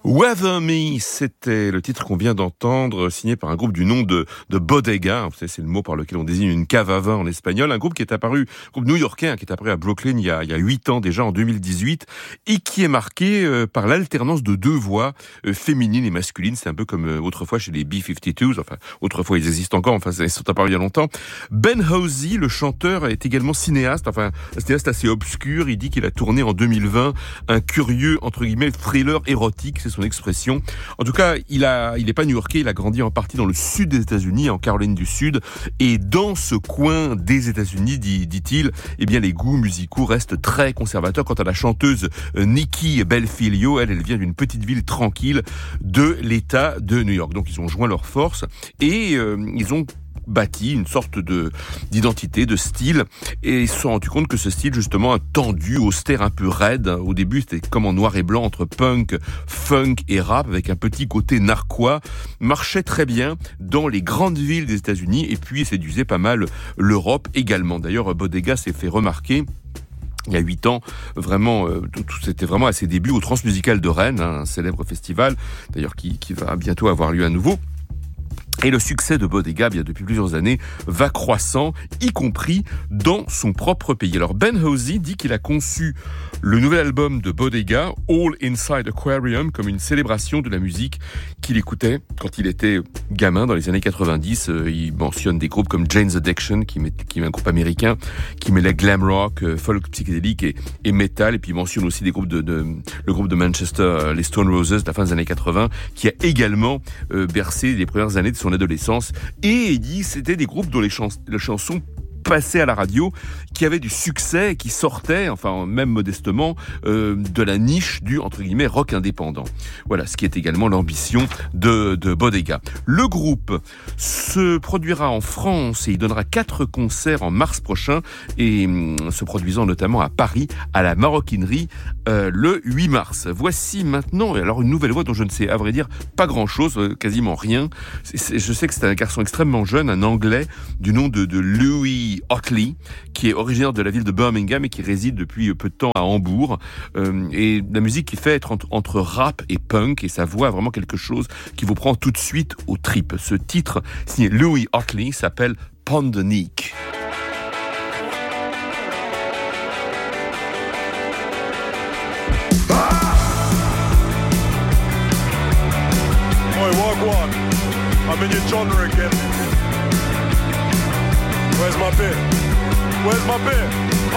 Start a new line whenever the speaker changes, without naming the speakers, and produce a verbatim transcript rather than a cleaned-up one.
Weather Me, c'était le titre qu'on vient d'entendre, signé par un groupe du nom de, de Bodega. Vous savez, c'est le mot par lequel on désigne une cave à vin en espagnol. Un groupe qui est apparu, un groupe new-yorkais, hein, qui est apparu à Brooklyn il y a, il y a huit ans déjà, en deux mille dix-huit, et qui est marqué euh, par l'alternance de deux voix euh, féminines et masculines. C'est un peu comme euh, autrefois chez les B cinquante-deux. Enfin, autrefois, ils existent encore. Enfin, ils sont apparus il y a longtemps. Ben Hosey, le chanteur, est également cinéaste. Enfin, un cinéaste assez obscur. Il dit qu'il a tourné en deux mille vingt un curieux, entre guillemets, thriller érotique. C'est son expression. En tout cas, il a, il est pas new-yorkais, il a grandi en partie dans le sud des États-Unis, en Caroline du Sud, et dans ce coin des États-Unis, dit, dit-il, eh bien, les goûts musicaux restent très conservateurs. Quant à la chanteuse Nikki Belfilio, elle, elle vient d'une petite ville tranquille de l'État de New York. Donc, ils ont joint leurs forces et euh, ils ont bâti une sorte de d'identité, de style, et ils se sont rendus compte que ce style, justement, tendu, austère, un peu raide. Au début, c'était comme en noir et blanc entre punk, funk et rap, avec un petit côté narquois, marchait très bien dans les grandes villes des États-Unis, et puis séduisait pas mal l'Europe également. D'ailleurs, Bodega s'est fait remarquer il y a huit ans, vraiment, euh, tout, c'était vraiment à ses débuts au Transmusical de Rennes, hein, un célèbre festival, d'ailleurs qui, qui va bientôt avoir lieu à nouveau. Et le succès de Bodega, bien depuis plusieurs années, va croissant, y compris dans son propre pays. Alors Ben Hosey dit qu'il a conçu le nouvel album de Bodega, All Inside Aquarium, comme une célébration de la musique qu'il écoutait quand il était gamin dans les années quatre-vingt-dix. Euh, il mentionne des groupes comme Jane's Addiction, qui, met, qui est un groupe américain, qui mêlait glam rock, euh, folk psychédélique et, et metal. Et puis il mentionne aussi des groupes de, de le groupe de Manchester, euh, les Stone Roses, de la fin des années quatre-vingts, qui a également euh, bercé les premières années de son adolescence. Et il dit que c'était des groupes dont les, chans- les chansons passaient à la radio, qui avaient du succès, qui sortaient, enfin même modestement, euh, de la niche du, entre guillemets, rock indépendant. Voilà, ce qui est également l'ambition de, de Bodega. Le groupe se produira en France et il donnera quatre concerts en mars prochain, et hum, se produisant notamment à Paris, à la Maroquinerie, euh, le huit mars. Voici maintenant, alors une nouvelle voix dont je ne sais, à vrai dire, pas grand-chose, euh, quasiment rien. C'est, c'est, je sais que c'est un garçon extrêmement jeune, un Anglais, du nom de, de Louis Otley, qui est originaire de la ville de Birmingham et qui réside depuis peu de temps à Hambourg. Euh, et la musique qu'il fait est entre, entre rap et punk, et sa voix a vraiment quelque chose qui vous prend tout de suite aux tripes. Ce titre, signé Louis Otley, s'appelle Pondonique.
Oi, wagwan. I'm in your genre again. Where's my beer? Where's my beer?